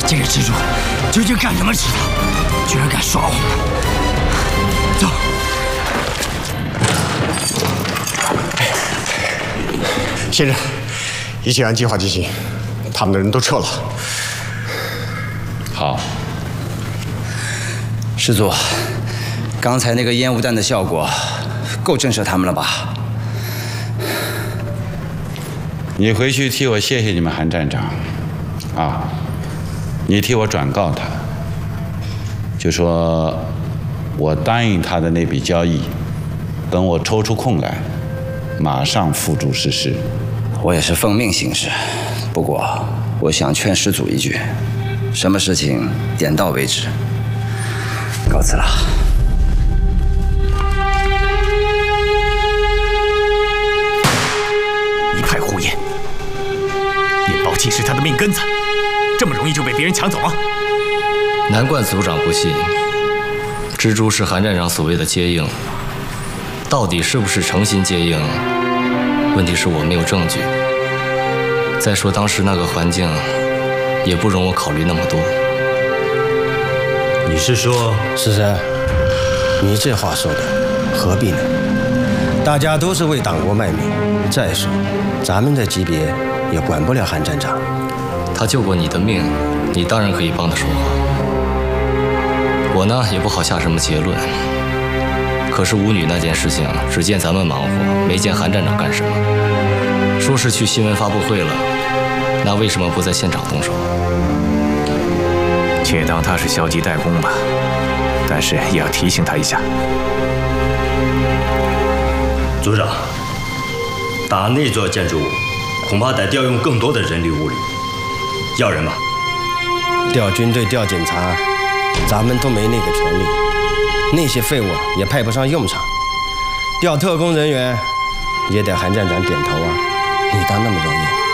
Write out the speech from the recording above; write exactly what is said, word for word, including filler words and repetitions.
这个蜘蛛究竟干什么吃的？居然敢耍我们！走。 先生，一切按计划进行，他们的人都撤了。 好。 师祖，刚才那个烟雾弹的效果，够震慑他们了吧？ 你回去替我谢谢你们韩站长，啊，你替我转告他，就说我答应他的那笔交易，等我抽出空来，马上付诸实施。 我也是奉命行事，不过我想劝师祖一句，什么事情点到为止。告辞了。 其实他的命根子，这么容易就被别人抢走了。 难怪组长不信，蜘蛛是韩站长所谓的接应，到底是不是诚心接应？问题是我没有证据。再说当时那个环境，也不容我考虑那么多。 你是说， 师神，你这话说的何必呢？大家都是为党国卖命。再说，咱们的级别。 也管不了韩站长， 他救过你的命，你当然可以帮他说话。我呢也不好下什么结论。可是舞女那件事情，只见咱们忙活，没见韩站长干什么。说是去新闻发布会了，那为什么不在现场动手？ 且当他是消极怠工吧，但是也要提醒他一下。 组长，打那座建筑物。 恐怕得调用更多的人力物力，要人吗？ 调军队、调警察，咱们都没那个权利。那些废物也派不上用场。调特工人员，也得韩站长点头啊。你当那么容易？